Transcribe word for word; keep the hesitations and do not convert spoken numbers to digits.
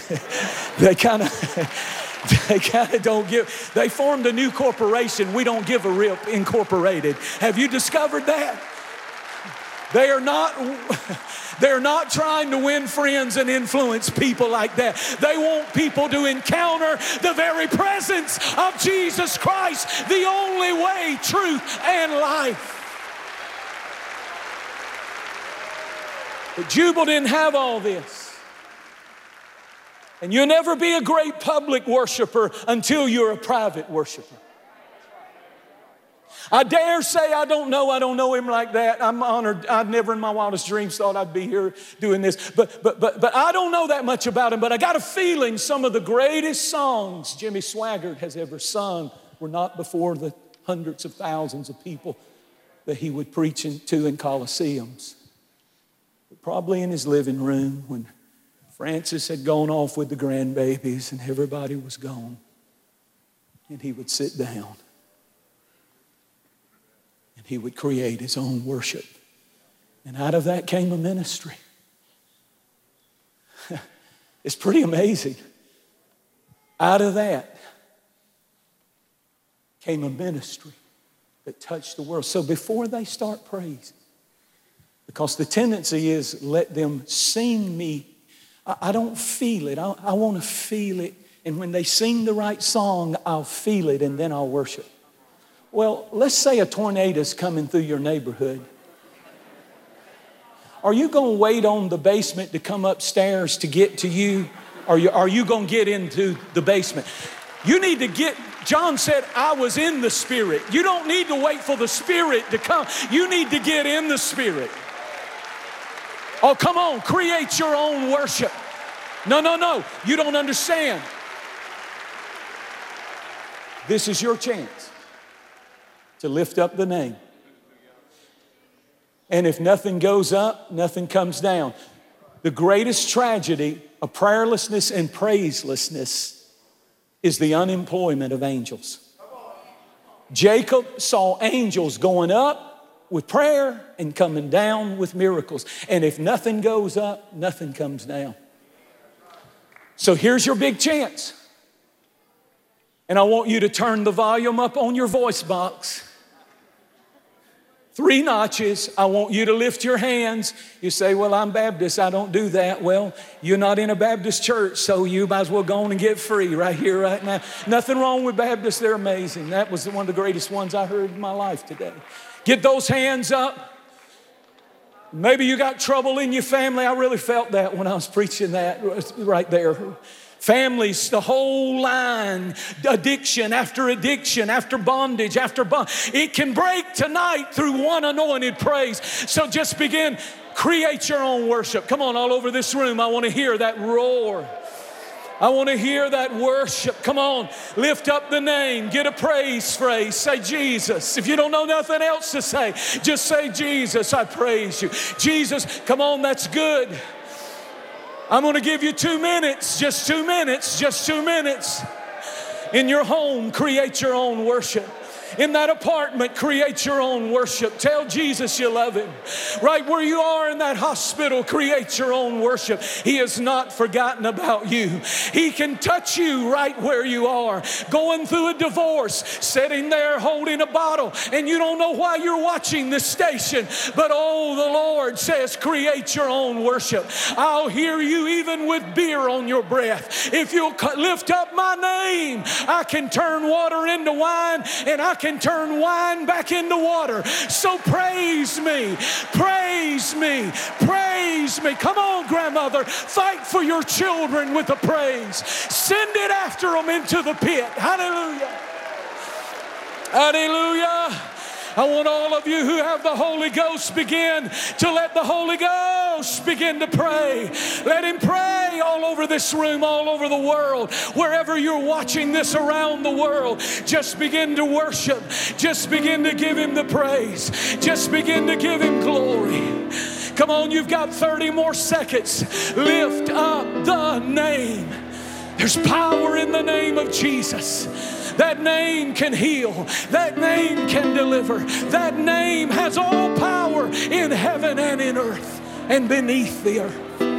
they kind of, they kind of don't give. They formed a new corporation. We don't give a rip, Incorporated. Have you discovered that? They are not, they're not trying to win friends and influence people like that. They want people to encounter the very presence of Jesus Christ, the only way, truth, and life. But Jubal didn't have all this. And you'll never be a great public worshiper until you're a private worshiper. I dare say I don't know. I don't know him like that. I'm honored. I never in my wildest dreams thought I'd be here doing this. But, but, but, but I don't know that much about him. But I got a feeling some of the greatest songs Jimmy Swaggart has ever sung were not before the hundreds of thousands of people that he would preach in, to in coliseums. But probably in his living room when Francis had gone off with the grandbabies and everybody was gone. And he would sit down. He would create his own worship. And out of that came a ministry. It's pretty amazing. Out of that came a ministry that touched the world. So before they start praising, because the tendency is let them sing me. I, I don't feel it. I, I want to feel it. And when they sing the right song, I'll feel it and then I'll worship. Well, let's say a tornado's coming through your neighborhood. Are you going to wait on the basement to come upstairs to get to you? Or are you, are you going to get into the basement? You need to get, John said, I was in the Spirit. You don't need to wait for the Spirit to come. You need to get in the Spirit. Oh, come on, create your own worship. No, no, no, you don't understand. This is your chance to lift up the name. And if nothing goes up, nothing comes down. The greatest tragedy of prayerlessness and praiselessness is the unemployment of angels. Jacob saw angels going up with prayer and coming down with miracles. And if nothing goes up, nothing comes down. So here's your big chance. And I want you to turn the volume up on your voice box. Three notches. I want you to lift your hands. You say, well, I'm Baptist. I don't do that. Well, you're not in a Baptist church, so you might as well go on and get free right here, right now. Nothing wrong with Baptists. They're amazing. That was one of the greatest ones I heard in my life today. Get those hands up. Maybe you got trouble in your family. I really felt that when I was preaching that right there. Families, the whole line, addiction after addiction, after bondage, after bondage. It can break tonight through one anointed praise. So just begin, create your own worship. Come on, all over this room, I want to hear that roar. I want to hear that worship. Come on, lift up the name. Get a praise phrase. Say Jesus. If you don't know nothing else to say, just say Jesus, I praise you. Jesus, come on, that's good. I'm going to give you two minutes, just two minutes, just two minutes. In your home, create your own worship. In that apartment, create your own worship. Tell Jesus you love him. Right where you are in that hospital, create your own worship. He has not forgotten about you. He can touch you right where you are. Going through a divorce, sitting there holding a bottle, and you don't know why you're watching this station. But oh, the Lord says, create your own worship. I'll hear you even with beer on your breath. If you'll lift up my name, I can turn water into wine, and I can turn wine back into water. So praise me, praise me, praise me. Come on, grandmother, fight for your children with a praise. Send it after them into the pit. Hallelujah. Hallelujah. I want all of you who have the Holy Ghost begin to let the Holy Ghost begin to pray. Let him pray all over this room, all over the world. Wherever you're watching this around the world, just begin to worship. Just begin to give him the praise. Just begin to give him glory. Come on, you've got thirty more seconds. Lift up the name. There's power in the name of Jesus. That name can heal. That name can deliver. That name has all power in heaven and in earth and beneath the earth.